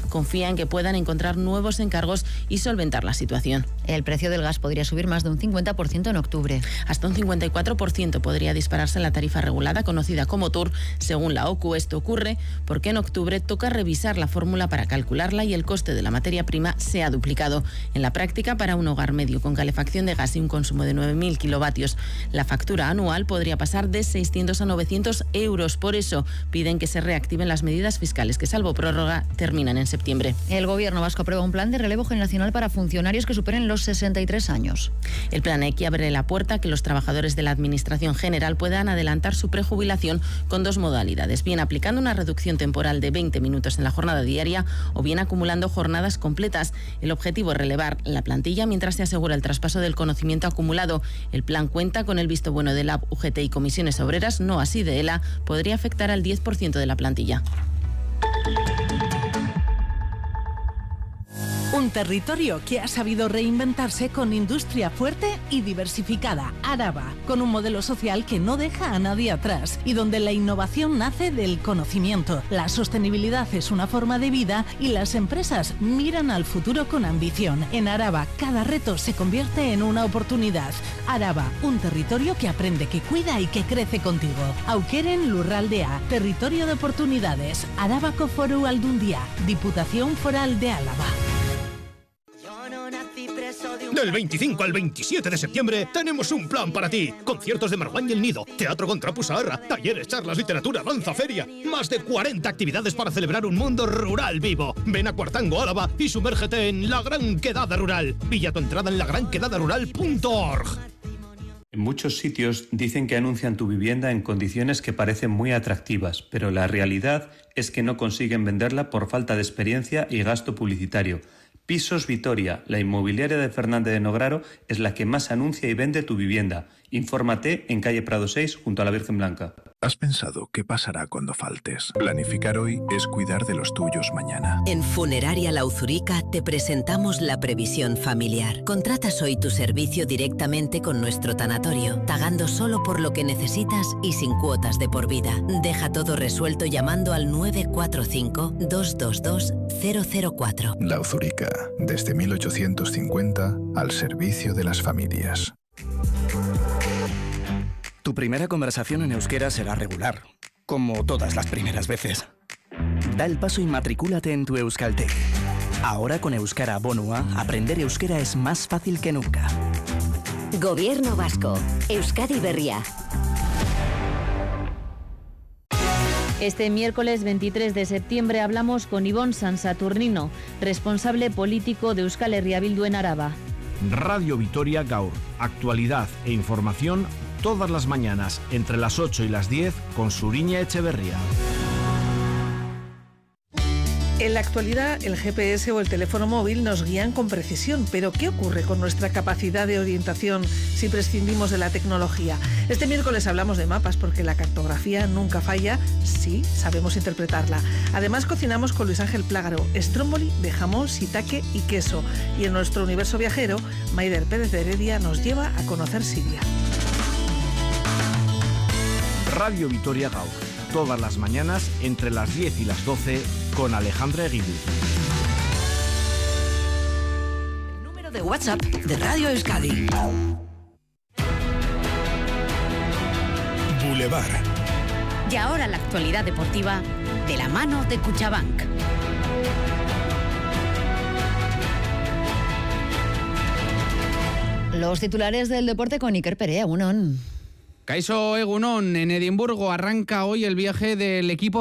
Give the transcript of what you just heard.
confía en que puedan encontrar nuevos encargos y solventar la situación. El precio del gas podría subir más de un 50% en octubre. Hasta un 54% podría dispararse la tarifa regulada, conocida como TUR, según la OCU. Esto ocurre porque en octubre toca revisar la fórmula para calcularla y el coste de la materia prima se ha duplicado. En la práctica, para un hogar medio con calefacción de gas y un consumo de 9.000 kilovatios, la factura anual podría pasar de 600 a 900 euros. Por eso piden que se reactiven las medidas fiscales que, salvo prórroga, terminan en septiembre. El Gobierno vasco aprueba un plan de relevo generacional para funcionarios que superen los 63 años. El plan EQI abre la puerta a que los trabajadores de la Administración General puedan adelantar su prejubilación con dos modalidades: bien aplicando una reducción temporal de 20 minutos en la jornada diaria o bien acumulando jornadas completas. El objetivo es relevar la plantilla mientras se asegura el traspaso del conocimiento acumulado. El plan cuenta con el visto bueno de LAB, UGT y comisiones obreras, no así de ELA. Podría afectar al 10% de la plantilla. Un territorio que ha sabido reinventarse con industria fuerte y diversificada. Araba, con un modelo social que no deja a nadie atrás y donde la innovación nace del conocimiento. La sostenibilidad es una forma de vida y las empresas miran al futuro con ambición. En Araba, cada reto se convierte en una oportunidad. Araba, un territorio que aprende, que cuida y que crece contigo. Aukeren Lurraldea, territorio de oportunidades. Arabako Foru Aldundia, Diputación Foral de Álava. Del 25 al 27 de septiembre tenemos un plan para ti. Conciertos de Marwan y El Nido, Teatro Contrapu Saharra, talleres, charlas, literatura, danza, feria. Más de 40 actividades para celebrar un mundo rural vivo. Ven a Cuartango, Álava y sumérgete en La Gran Quedada Rural. Pilla tu entrada en lagranquedadarural.org. En muchos sitios dicen que anuncian tu vivienda en condiciones que parecen muy atractivas, pero la realidad es que no consiguen venderla por falta de experiencia y gasto publicitario. Pisos Vitoria, la inmobiliaria de Fernández de Nograro, es la que más anuncia y vende tu vivienda. Infórmate en calle Prado 6, junto a la Virgen Blanca. ¿Has pensado qué pasará cuando faltes? Planificar hoy es cuidar de los tuyos mañana. En Funeraria La Uzurica te presentamos la previsión familiar. Contratas hoy tu servicio directamente con nuestro tanatorio, pagando solo por lo que necesitas y sin cuotas de por vida. Deja todo resuelto llamando al 945-222-004. La Uzurica, desde 1850, al servicio de las familias. Tu primera conversación en euskera será regular, como todas las primeras veces. Da el paso y matricúlate en tu Euskalteg. Ahora con Euskara Bonua, aprender euskera es más fácil que nunca. Gobierno vasco. Euskadi Berria. Este miércoles 23 de septiembre hablamos con Ibon Sansaturnino, responsable político de Euskal Herria Bildu en Araba. Radio Vitoria Gaur. Actualidad e información todas las mañanas entre las 8 y las 10 con Suriña Echeverría. En la actualidad, el GPS o el teléfono móvil nos guían con precisión, pero ¿qué ocurre con nuestra capacidad de orientación si prescindimos de la tecnología? Este miércoles hablamos de mapas porque la cartografía nunca falla si sabemos interpretarla. Además, cocinamos con Luis Ángel Plágaro, stromboli de jamón, shiitake y queso. Y en nuestro universo viajero, Maider Pérez de Heredia nos lleva a conocer Siria. Radio Vitoria Gaur. Todas las mañanas entre las 10 y las 12 con Alejandra Eguidu. El número de WhatsApp de Radio Euskadi. Boulevard. Y ahora la actualidad deportiva de la mano de Cuchabank. Los titulares del deporte con Iker Perea, Egunon. Kaixo Egunon, en Edimburgo arranca hoy el viaje del equipo